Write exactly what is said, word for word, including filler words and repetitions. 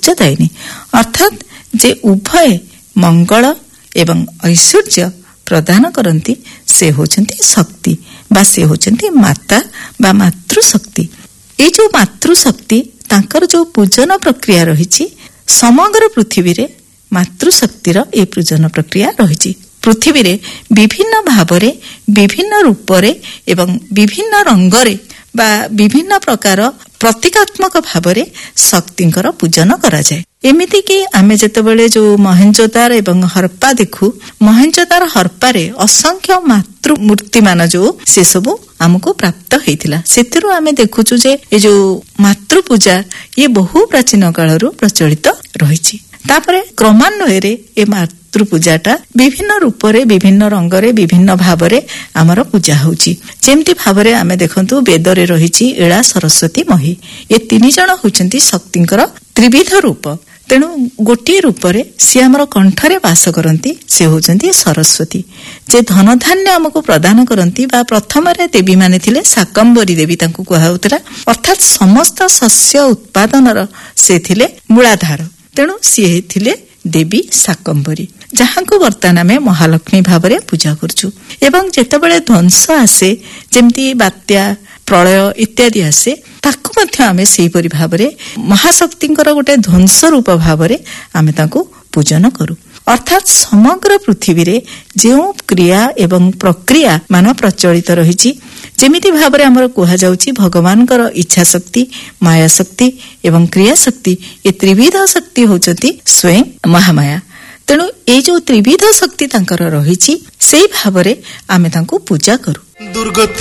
ଐଶ୍ୱର୍ଯ୍ୟଦାୟିନୀ ଅର୍ଥାତ୍ ଯେ ଉଭୟ ମଙ୍ଗଳ ଏବଂ ଐଶ୍ୱର୍ଯ୍ୟ ପ୍ରଦାନ କରନ୍ତି ସେ ହେଉଛନ୍ତି ଶକ୍ତି ବା ସେ ହେଉଛନ୍ତି ମାତା ବା ମାତୃଶକ୍ତି। ଏଇ ଯୋଉ ମାତୃଶକ୍ତି ତାଙ୍କର ଯୋଉ ପୂଜନ ପ୍ରକ୍ରିୟା ରହିଛି ସମଗ୍ର ପୃଥିବୀରେ ମାତୃଶକ୍ତିର ଏ ପୂଜନ ପ୍ରକ୍ରିୟା ରହିଛି। ପୃଥିବୀରେ ବିଭିନ୍ନ ଭାବରେ ବିଭିନ୍ନ ରୂପରେ ଏବଂ ବିଭିନ୍ନ ରଙ୍ଗରେ ବା ବିଭିନ୍ନ ପ୍ରକାର ପ୍ରତୀକାତ୍ମକ ଭାବରେ ଶକ୍ତିଙ୍କର ପୂଜନ କରାଯାଏ। ଏମିତିକି ଆମେ ଯେତେବେଳେ ଯୋଉ ମହେଞ୍ଜୋଦାର ଏବଂ ହରପ୍ପା ଦେଖୁ ମହେଞ୍ଜୋଦାର ହରପ୍ପାରେ ଅସଂଖ୍ୟ ମାତୃ ମୂର୍ତ୍ତି ମାନ ଯୋଉ ସେସବୁ ଆମକୁ ପ୍ରାପ୍ତ ହେଇଥିଲା। ସେଥିରୁ ଆମେ ଦେଖୁଛୁ ଯେ ଏ ଯୋଉ ମାତୃ ପୂଜା ଇଏ ବହୁ ପ୍ରାଚୀନ କାଳରୁ ପ୍ରଚଳିତ ରହିଛି। ତାପରେ କ୍ରମାନ୍ୱୟରେ ଏ ମାତୃ ପୂଜାଟା ବିଭିନ୍ନ ରୂପରେ ବିଭିନ୍ନ ରଙ୍ଗରେ ବିଭିନ୍ନ ଭାବରେ ଆମର ପୂଜା ହେଉଛି। ଯେମିତି ଭାବରେ ଆମେ ଦେଖନ୍ତୁ ବେଦରେ ରହିଛି ଇଳା ସରସ୍ୱତୀ ମହି ଏ ତିନି ଜଣ ହେଉଛନ୍ତି ଶକ୍ତିଙ୍କର ତ୍ରିବିଧ ରୂପ। ତେଣୁ ଗୋଟିଏ ରୂପରେ ସିଏ ଆମର କଣ୍ଠରେ ବାସ କରନ୍ତି ସେ ହେଉଛନ୍ତି ସରସ୍ୱତୀ ଯେ ଧନଧାନ୍ୟ ଆମକୁ ପ୍ରଦାନ କରନ୍ତି ବା ପ୍ରଥମରେ ଦେବୀ ମାନେ ଥିଲେ ଶାକମ୍ଭରୀ ଦେବୀ ତାଙ୍କୁ କୁହାଯାଉଥିଲା ଅର୍ଥାତ୍ ସମସ୍ତ ଶସ୍ୟ ଉତ୍ପାଦନର ସେ ଥିଲେ ମୂଳାଧାର। ତେଣୁ ସିଏ ଥିଲେ ଦେବୀ ଶାକମ୍ଭରୀ ଯାହାଙ୍କୁ ବର୍ତ୍ତମାନ ଆମେ ମହାଲକ୍ଷ୍ମୀ ଭାବରେ ପୂଜା କରୁଛୁ। ଏବଂ ଯେତେବେଳେ ଧ୍ୱଂସ ଆସେ ଯେମିତି ବାତ୍ୟା ପ୍ରଳୟ ଇତ୍ୟାଦି ଆସେ ତାକୁ ମଧ୍ୟ ଆମେ ସେହିପରି ଭାବରେ ମହାଶକ୍ତିଙ୍କର ଗୋଟେ ଧ୍ୱଂସ ରୂପ ଭାବରେ ଆମେ ତାଙ୍କୁ ପୂଜନ କରୁ। ଅର୍ଥାତ୍ ସମଗ୍ର ପୃଥିବୀରେ ଯେଉଁ କ୍ରିୟା ଏବଂ ପ୍ରକ୍ରିୟା ମାନ ପ୍ରଚଳିତ ରହିଛି ଯେମିତି ଭାବରେ ଆମର କୁହାଯାଉଛି ଭଗବାନଙ୍କର ଇଚ୍ଛା ଶକ୍ତି ମାୟା ଶକ୍ତି ଏବଂ କ୍ରିୟା ଶକ୍ତି ଏ ତ୍ରିବିଧ ଶକ୍ତି ହେଉଛନ୍ତି ସ୍ୱୟଂ ମହାମାୟା। ତେଣୁ ଏଇ ଯୋଉ ତ୍ରିବିଧ ଶକ୍ତି ତାଙ୍କର ରହିଛି ସେଇ ଭାବରେ ଆମେ ତାଙ୍କୁ ପୂଜା କରୁ। ଦୁର୍ଗତି